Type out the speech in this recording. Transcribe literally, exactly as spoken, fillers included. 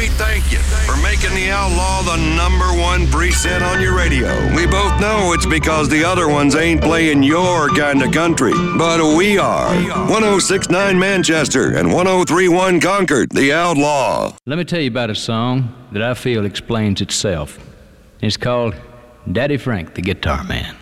we thank you for making the Outlaw the number one preset on your radio. We both know it's because the other ones ain't playing your kind of country, but we are. one oh six point nine Manchester and one oh three point one Concord, the Outlaw. Let me tell you about a song that I feel explains itself. It's called Daddy Frank, the Guitar Man.